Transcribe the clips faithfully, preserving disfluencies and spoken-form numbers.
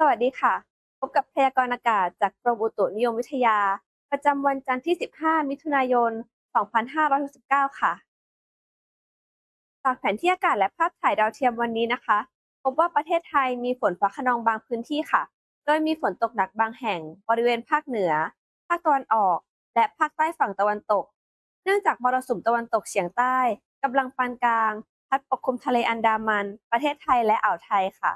สวัสดีค่ะพบกับพยากรณ์อากาศจากกรมอุตุนิยมวิทยาประจำวันจันทร์ที่ สิบห้า มิถุนายน สองพันห้าร้อยหกสิบเก้า ค่ะจากแผนที่อากาศและภาพถ่ายดาวเทียมวันนี้นะคะพบว่าประเทศไทยมีฝนฟ้าคะนองบางพื้นที่ค่ะโดยมีฝนตกหนักบางแห่งบริเวณภาคเหนือภาคตะวันออกและภาคใต้ฝั่งตะวันตกเนื่องจากมรสุมตะวันตกเฉียงใต้กำลังปานกลางพัดปกคลุมทะเลอันดามันประเทศไทยและอ่าวไทยค่ะ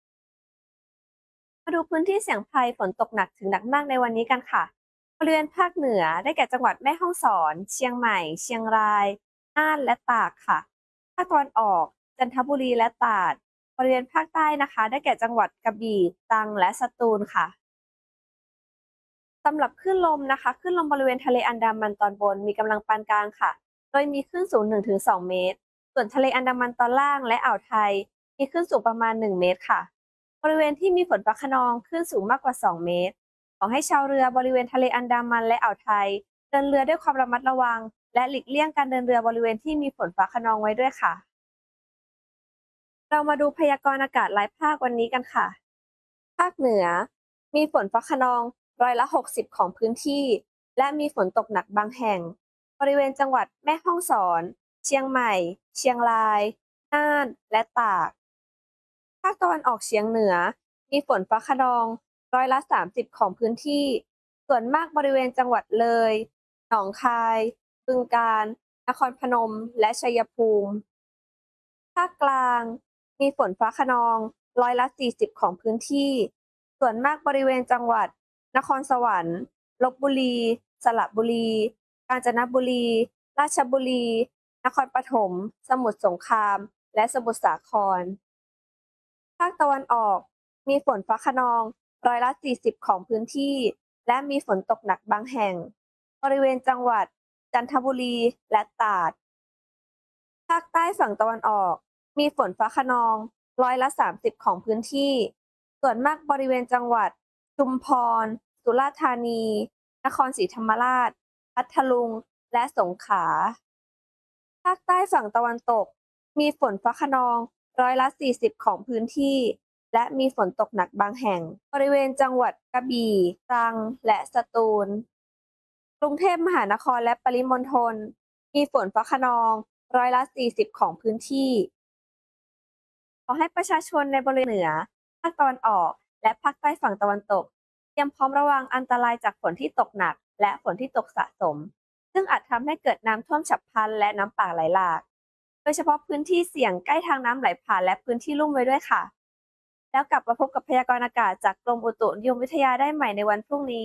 มาดูพื้นที่เสี่ยงภัยฝนตกหนักถึงหนักมากในวันนี้กันค่ะบริเวณภาคเหนือได้แก่จังหวัดแม่ฮ่องสอนเชียงใหม่เชียงรายน่านและตากค่ะภาคตะวันออกจันทบุรีและตราดบริเวณภาคใต้นะคะได้แก่จังหวัดกระบี่ตรังและสตูลค่ะสำหรับคลื่นลมนะคะคลื่นลมบริเวณทะเลอันดามันตอนบนมีกำลังปานกลางค่ะโดยมีคลื่นสูง หนึ่งถึงสอง เมตรส่วนทะเลอันดามันตอนล่างและอ่าวไทยมีคลื่นสูงประมาณ หนึ่ง เมตรค่ะ บริเวณที่มีฝนฟ้าคะนองคลื่นสูงมากกว่า สอง เมตร ขอให้ชาวเรือบริเวณทะเลอันดามันและอ่าวไทยเดินเรือด้วยความระมัดระวังและหลีกเลี่ยงการเดินเรือบริเวณที่มีฝนฟ้าคะนองไว้ด้วยค่ะเรามาดูพยากรณ์อากาศรายภาควันนี้กันค่ะภาคเหนือมีฝนฟ้าคะนองร้อยละหกสิบของพื้นที่และมีฝนตกหนักบางแห่งบริเวณจังหวัดแม่ฮ่องสอนเชียงใหม่เชียงรายน่านและตากภาคตะวันออกเฉียงเหนือมีฝนฟ้าคะนองร้อยละสามสิบของพื้นที่ส่วนมากบริเวณจังหวัดเลยหนองคายบึงกาฬนครพนมและชัยภูมิภาคกลางมีฝนฟ้าคะนองร้อยละสี่สิบของพื้นที่ส่วนมากบริเวณจังหวัดนครสวรรค์ลพบุรีสระบุรีกาญจนบุรีราชบุรีนครปฐมสมุทรสงครามและสมุทรสาคร ภาคตะวันออกมีฝนฟ้าคะนองร้อยละสี่สิบของพื้นที่และมีฝนตกหนักบางแห่งบริเวณจังหวัดจันทบุรีและตราดภาคใต้ฝั่งตะวันออกมีฝนฟ้าคะนองร้อยละสามสิบของพื้นที่ส่วนมากบริเวณจังหวัดชุมพรสุราษฎร์ธานีนครศรีธรรมราชพัทลุงและสงขลา ภาคใต้ฝั่งตะวันตกมีฝนฟ้าคะนองร้อยละสี่สิบของพื้นที่และมีฝนตกหนักบางแห่งบริเวณจังหวัดกระบี่ตรังและสตูลกรุงเทพมหานครและปริมณฑลมีฝนฟ้าคะนองร้อยละสี่สิบของพื้นที่ขอให้ประชาชนในบริเวณเหนือภาคตะวันออกและภาคใต้ฝั่งตะวันตกเตรียมพร้อมระวังอันตรายจากฝนที่ตกหนักและฝนที่ตกสะสมซึ่งอาจทำให้เกิดน้ำท่วมฉับพลันและน้ำป่าไหลหลาก โดยเฉพาะพื้นที่เสี่ยงใกล้ทางน้ำไหลผ่านและพื้นที่ลุ่มไว้ด้วยค่ะ แล้วกลับมาพบกับพยากรณ์อากาศจากกรมอุตุนิยมวิทยาได้ใหม่ในวันพรุ่งนี้